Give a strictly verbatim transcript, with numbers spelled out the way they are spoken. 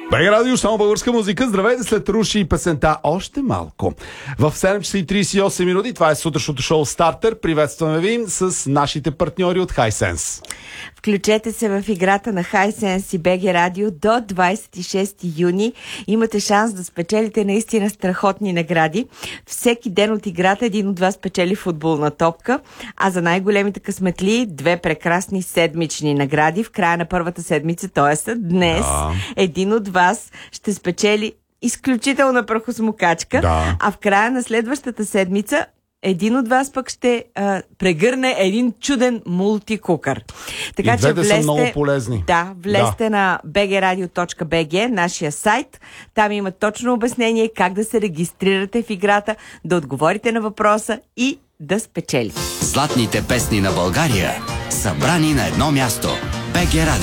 БГ Радио, само българска музика. Здравейте, след Руши и песента още малко. В седем часа и тридесет и осем минути, това е сутрешното шоу Стартер. Приветстваме ви с нашите партньори от Hisense. Включете се в играта на Hisense и БГ Радио до двадесет и шести юни. Имате шанс да спечелите наистина страхотни награди. Всеки ден от играта един от вас печели футболна топка, а за най-големите късметли две прекрасни седмични награди. В края на първата седмица, т.е. днес, да. един от вас ще спечели изключителна прахосмокачка, да. а в края на следващата седмица един от вас пък ще а, прегърне един чуден мултикукър. Така и че влезте, са много полезни. Да, влезте да. на би джи радио точка би джи, нашия сайт. Там има точно обяснение как да се регистрирате в играта, да отговорите на въпроса и да спечелите. Златните песни на България, събрани на едно място. БГ Радио.